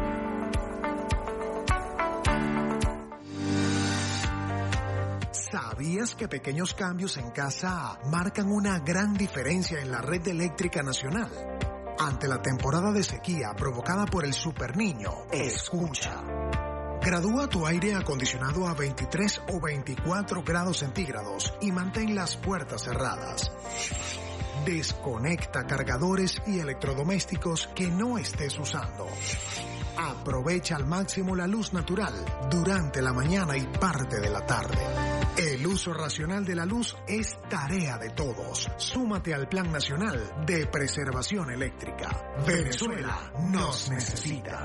¿Sabías que pequeños cambios en casa marcan una gran diferencia en la red eléctrica nacional? Ante la temporada de sequía provocada por el superniño, escucha. Gradúa tu aire acondicionado a veintitrés o veinticuatro grados centígrados y mantén las puertas cerradas. Desconecta cargadores y electrodomésticos que no estés usando. Aprovecha al máximo la luz natural durante la mañana y parte de la tarde. El uso racional de la luz es tarea de todos. Súmate al Plan Nacional de Preservación Eléctrica. Venezuela nos necesita.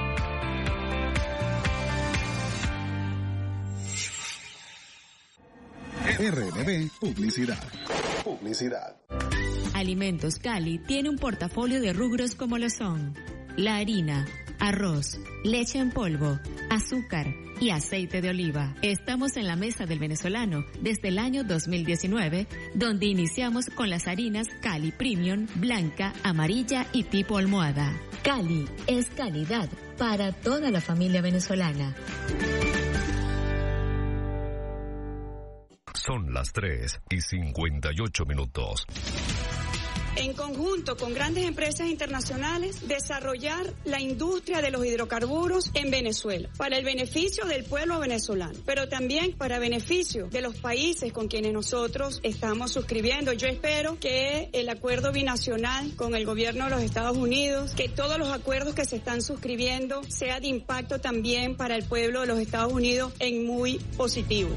R N B Publicidad. Publicidad. Alimentos Cali tiene un portafolio de rubros como lo son la harina, arroz, leche en polvo, azúcar y aceite de oliva. Estamos en la mesa del venezolano desde el año dos mil diecinueve, donde iniciamos con las harinas Cali Premium, blanca, amarilla y tipo almohada. Cali es calidad para toda la familia venezolana. Son las tres y cincuenta y ocho minutos. En conjunto con grandes empresas internacionales, desarrollar la industria de los hidrocarburos en Venezuela, para el beneficio del pueblo venezolano, pero también para beneficio de los países con quienes nosotros estamos suscribiendo. Yo espero que el acuerdo binacional con el gobierno de los Estados Unidos, que todos los acuerdos que se están suscribiendo sea de impacto también para el pueblo de los Estados Unidos en muy positivo.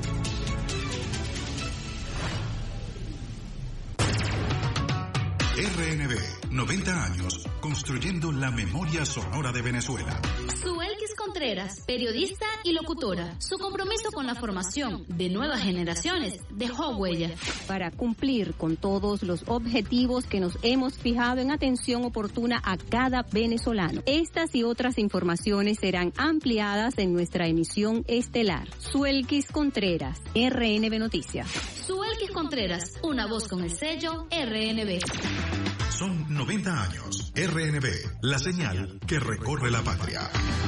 R N B, noventa años, construyendo la memoria sonora de Venezuela. Suelkis Contreras, periodista y locutora. Su compromiso con la formación de nuevas generaciones dejó huella. Para cumplir con todos los objetivos que nos hemos fijado en atención oportuna a cada venezolano. Estas y otras informaciones serán ampliadas en nuestra emisión estelar. Suelkis Contreras, R N B Noticias. Suelkis Contreras, una voz con el sello R N B. Son noventa años. R N B, la señal que recorre la patria.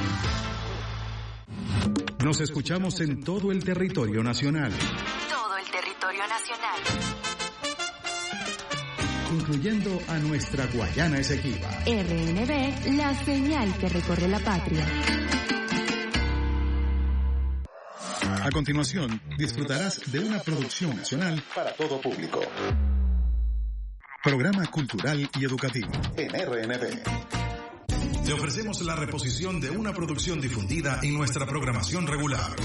Nos escuchamos en todo el territorio nacional. Todo el territorio nacional. Incluyendo a nuestra Guayana Esequiba. R N B, la señal que recorre la patria. A continuación, disfrutarás de una producción nacional para todo público. Programa cultural y educativo en R N B. Te ofrecemos la reposición de una producción difundida en nuestra programación regular.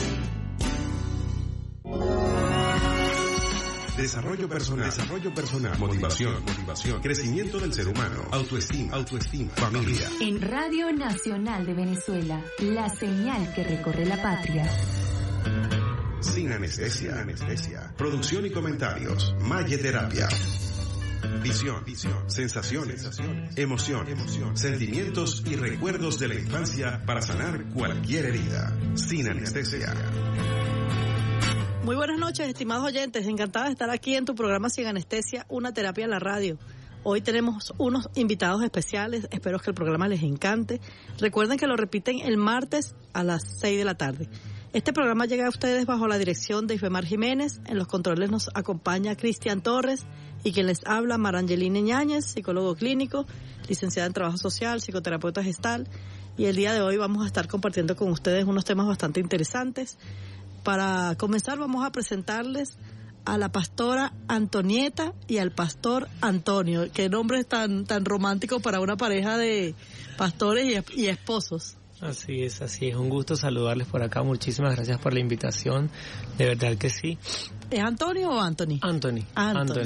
Desarrollo personal, desarrollo personal, motivación, motivación, crecimiento del ser humano, autoestima, autoestima, familia. En Radio Nacional de Venezuela, la señal que recorre la patria. Sin anestesia, sin anestesia. Producción y comentarios. Mayeterapia. Visión, visión, sensaciones, sensaciones, emoción, emoción, sentimientos y recuerdos de la infancia para sanar cualquier herida. Sin anestesia. Muy buenas noches, estimados oyentes. Encantada de estar aquí en tu programa Sin Anestesia, una terapia en la radio. Hoy tenemos unos invitados especiales. Espero que el programa les encante. Recuerden que lo repiten el martes a las seis de la tarde. Este programa llega a ustedes bajo la dirección de Ifemar Jiménez. En los controles nos acompaña Cristian Torres y quien les habla, Marangeline Ñáñez, psicólogo clínico, licenciada en Trabajo Social, psicoterapeuta gestal. Y el día de hoy vamos a estar compartiendo con ustedes unos temas bastante interesantes. Para comenzar vamos a presentarles a la pastora Antonieta y al pastor Antonio. Qué nombre tan tan romántico para una pareja de pastores y, y esposos. Así es, así es. Un gusto saludarles por acá. Muchísimas gracias por la invitación. De verdad que sí. ¿Es Antonio o Anthony? Anthony. Anthony.